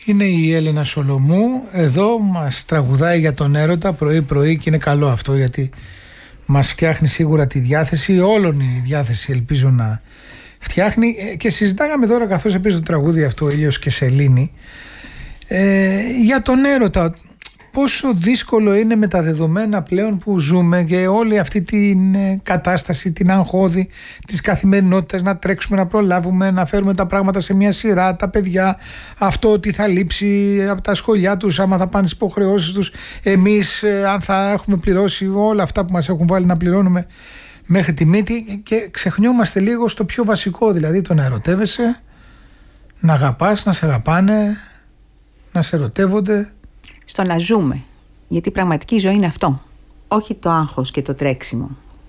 Είναι η Έλενα Σολομού. Εδώ μας τραγουδάει για τον έρωτα πρωί-πρωί και είναι καλό αυτό, γιατί μας φτιάχνει σίγουρα τη διάθεση, όλων η διάθεση ελπίζω να φτιάχνει. Και συζητάγαμε τώρα, καθώς έπαιζε το τραγούδι αυτό, Ήλιος και Σελήνη, για τον έρωτα. Πόσο δύσκολο είναι με τα δεδομένα πλέον που ζούμε και όλη αυτή την κατάσταση, την αγχώδη της καθημερινότητας, να τρέξουμε, να προλάβουμε, να φέρουμε τα πράγματα σε μια σειρά, τα παιδιά, αυτό ότι θα λείψει από τα σχολιά τους, άμα θα πάνε στις υποχρεώσεις τους, εμείς αν θα έχουμε πληρώσει όλα αυτά που μας έχουν βάλει να πληρώνουμε μέχρι τη μύτη, και ξεχνιόμαστε λίγο στο πιο βασικό, δηλαδή το να ερωτεύεσαι, να αγαπάς, να σε αγαπάνε, να σε ερωτεύονται. Στο να ζούμε, γιατί η πραγματική ζωή είναι αυτό, όχι το άγχος και το τρέξιμο.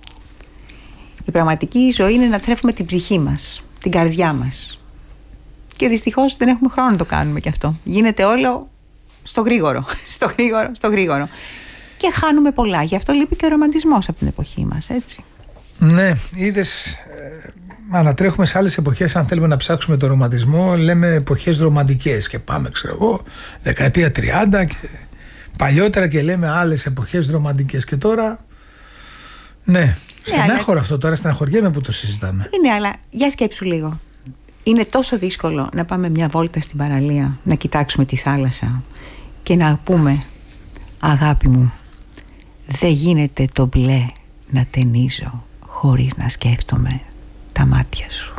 Η πραγματική ζωή είναι να τρέφουμε την ψυχή μας, την καρδιά μας, και δυστυχώς δεν έχουμε χρόνο να το κάνουμε και αυτό. Γίνεται όλο στο γρήγορο, στο γρήγορο, και χάνουμε πολλά. Γι' αυτό λείπει και ο ρομαντισμός από την εποχή μας, έτσι. Ναι, είδες, ανατρέχουμε σε άλλες εποχές. Αν θέλουμε να ψάξουμε το ρομαντισμό, λέμε εποχές ρομαντικές και πάμε, ξέρω εγώ, δεκαετία 30 και παλιότερα, και λέμε άλλες εποχές ρομαντικές. Και τώρα, ναι, στενάχωρο αυτό τώρα, στεναχωριέμαι που το συζητάμε. Είναι, αλλά για σκέψου λίγο. Είναι τόσο δύσκολο να πάμε μια βόλτα στην παραλία, να κοιτάξουμε τη θάλασσα και να πούμε, αγάπη μου, δεν γίνεται το μπλε να ταινίζω χωρίς να σκέφτομαι τα μάτια σου.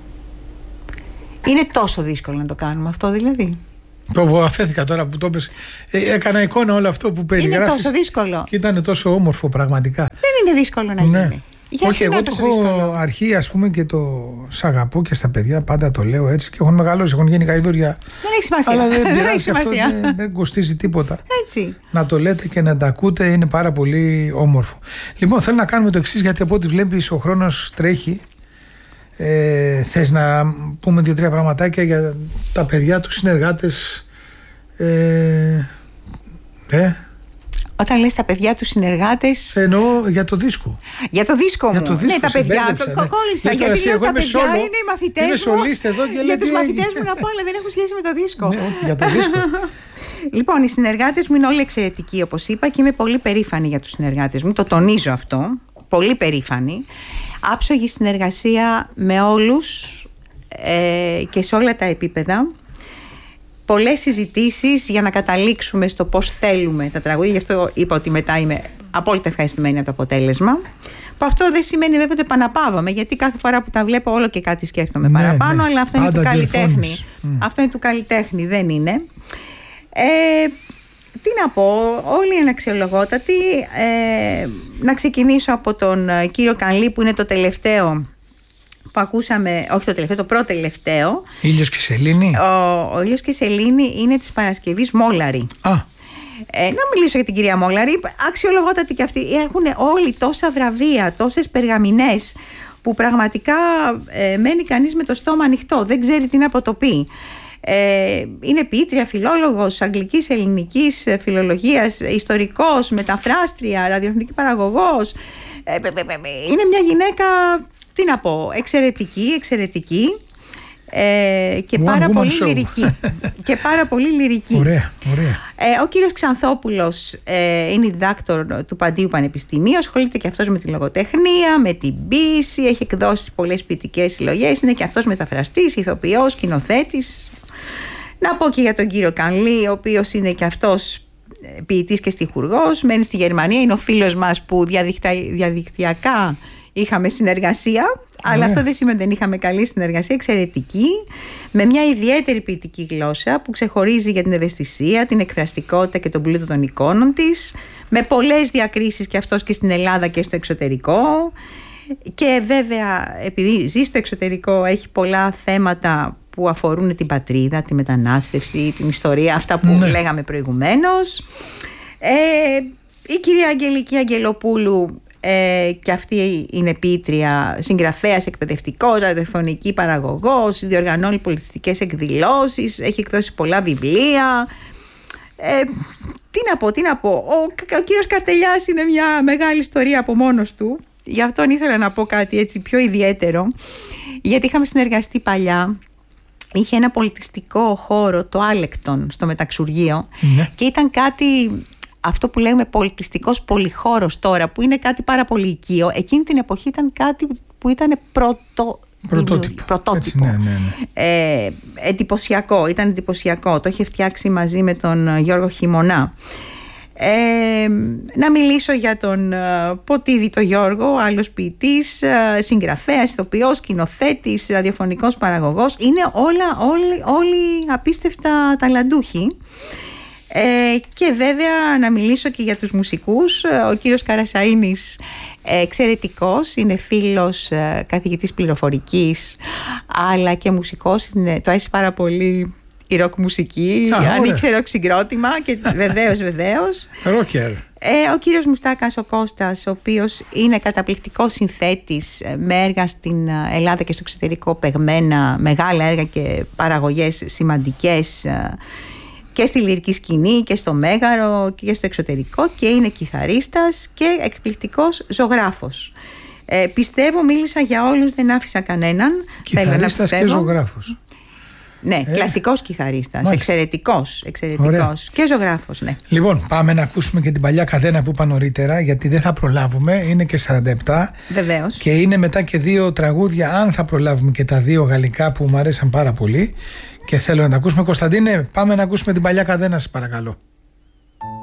Είναι τόσο δύσκολο να το κάνουμε αυτό, δηλαδή. Το αφέθηκα τώρα που το είπες. Έκανα εικόνα όλο αυτό που περιγράφεις. Είναι τόσο δύσκολο. Και ήταν τόσο όμορφο πραγματικά. Δεν είναι δύσκολο να γίνει. Όχι, εγώ το έχω αρχή, ας πούμε, και το σ' αγαπώ και στα παιδιά πάντα το λέω έτσι, και έχουν μεγαλώσει, έχουν γίνει καηδούρια. Δεν έχει σημασία. Αλλά δεν πειράζει αυτό, δεν κοστίζει τίποτα. Έτσι. Να το λέτε και να τα ακούτε, είναι πάρα πολύ όμορφο. Λοιπόν, θέλω να κάνουμε το εξής, γιατί από ό,τι βλέπεις ο χρόνος τρέχει. Θες να πούμε 2-3 πραγματάκια για τα παιδιά, τους συνεργάτες? Όταν λες τα παιδιά, τους συνεργάτες, εννοώ για το δίσκο. Για το δίσκο μου. Ναι, τα παιδιά. Κόλλησα. Γιατί λέω τα παιδιά είναι οι μαθητές μου. Είμαι σολίστ εδώ και για τους μαθητές μου να πω, αλλά δεν έχουν σχέση με το δίσκο. Ναι, όχι, για το δίσκο. Λοιπόν, οι συνεργάτες μου είναι όλοι εξαιρετικοί, όπως είπα, και είμαι πολύ περήφανη για τους συνεργάτες μου. Το τονίζω αυτό. Πολύ περήφανη. Άψογη συνεργασία με όλους και σε όλα τα επίπεδα. Πολλές συζητήσεις για να καταλήξουμε στο πώς θέλουμε τα τραγούδια. Γι' αυτό είπα ότι μετά είμαι απόλυτα ευχαριστημένη από το αποτέλεσμα. Που αυτό δεν σημαίνει βέβαια ότι επαναπάβαμε, γιατί κάθε φορά που τα βλέπω όλο και κάτι σκέφτομαι παραπάνω, αλλά αυτό είναι του καλλιτέχνη. Αυτό είναι του καλλιτέχνη, δεν είναι. Τι να πω, όλοι είναι αξιολογότατοι. Να ξεκινήσω από τον κύριο Κανλή, που είναι το τελευταίο που ακούσαμε, όχι το τελευταίο, το πρώτο τελευταίο. Ήλιος και Σελήνη. Ο Ήλιος και Σελήνη είναι της Παρασκευής Μόλαρη. Να μιλήσω για την κυρία Μόλαρη. Αξιολογότατη και αυτή. Έχουν όλοι τόσα βραβεία, τόσες περγαμηνές, που πραγματικά μένει κανείς με το στόμα ανοιχτό. Δεν ξέρει τι να αποτοπεί. Είναι ποιήτρια, φιλόλογος αγγλικής, ελληνικής φιλολογίας, ιστορικός, μεταφράστρια, ραδιοφωνική παραγωγός. Είναι μια γυναίκα, τι να πω, εξαιρετική και πάρα πολύ λυρική. Και πάρα πολύ λυρική. Ωραία. Ο κύριος Ξανθόπουλος είναι διδάκτορ του Παντίου Πανεπιστημίου, ασχολείται και αυτός με τη λογοτεχνία, με την ποίηση, έχει εκδώσει πολλές ποιητικές συλλογές, είναι και αυτός μεταφραστής, ηθοποιός, σκηνοθέτης. Να πω και για τον κύριο Κανλή, ο οποίος είναι και αυτός ποιητής και στιχουργός, μένει στη Γερμανία, είναι ο φίλος μας που διαδικτυακά είχαμε συνεργασία, αλλά αυτό δεν σημαίνει ότι δεν είχαμε καλή συνεργασία, εξαιρετική, με μια ιδιαίτερη ποιητική γλώσσα που ξεχωρίζει για την ευαισθησία, την εκφραστικότητα και τον πλούτο των εικόνων της, με πολλές διακρίσεις και αυτός και στην Ελλάδα και στο εξωτερικό. Και βέβαια, επειδή ζει στο εξωτερικό, έχει πολλά θέματα που αφορούν την πατρίδα, τη μετανάστευση, την ιστορία, αυτά που λέγαμε προηγουμένως. Η κυρία Αγγελική Αγγελοπούλου, και αυτή είναι ποιήτρια, συγγραφέας, εκπαιδευτικός, ραδιοφωνική παραγωγός, διοργανώνει πολιτιστικές εκδηλώσεις, έχει εκδώσει πολλά βιβλία. Τι να πω, ο κύριος Καρτελιάς είναι μια μεγάλη ιστορία από μόνος του. Γι' αυτόν ήθελα να πω κάτι έτσι πιο ιδιαίτερο, γιατί είχαμε συνεργαστεί παλιά. είχε ένα πολιτιστικό χώρο, το Άλεκτον, στο Μεταξουργείο, και ήταν κάτι, αυτό που λέμε πολιτιστικός πολυχώρος τώρα, που είναι κάτι πάρα πολύ οικείο. Εκείνη την εποχή ήταν κάτι που ήταν πρωτότυπο. Έτσι, ναι. Εντυπωσιακό, ήταν εντυπωσιακό. Το είχε φτιάξει μαζί με τον Γιώργο Χειμωνά. Να μιλήσω για τον Ποτίδη το Γιώργο, άλλος ποιητής, συγγραφέας, ηθοποιός, σκηνοθέτης, ραδιοφωνικός παραγωγός. Είναι όλοι απίστευτα ταλαντούχοι. Και βέβαια να μιλήσω και για τους μουσικούς. Ο κύριος Καρασαΐνης, εξαιρετικός, είναι φίλος, καθηγητής πληροφορικής, αλλά και μουσικός. Το άρεσε πάρα πολύ η ροκ μουσική, αν ήξερε συγκρότημα, και βεβαίως. Ρόκερ. Ο κύριος Μουστάκας ο Κώστας, ο οποίος είναι καταπληκτικός συνθέτης, με έργα στην Ελλάδα και στο εξωτερικό παιγμένα, μεγάλα έργα και παραγωγές σημαντικές και στη λυρική σκηνή και στο Μέγαρο και στο εξωτερικό, και είναι κιθαρίστας και εκπληκτικός ζωγράφος. Πιστεύω μίλησα για όλους, δεν άφησα κανέναν. Κιθαρίστας και ζωγράφος. Ναι, κλασικός κιθαρίστας, εξαιρετικός και ζωγράφος, ναι. Λοιπόν, πάμε να ακούσουμε και την παλιά Καδένα που είπα νωρίτερα, γιατί δεν θα προλάβουμε, είναι και 47. Βεβαίως. Και είναι μετά και 2 τραγούδια, αν θα προλάβουμε, και τα 2 γαλλικά που μου αρέσαν πάρα πολύ και θέλω να τα ακούσουμε. Κωνσταντίνε, πάμε να ακούσουμε την παλιά Καδένα, σε παρακαλώ.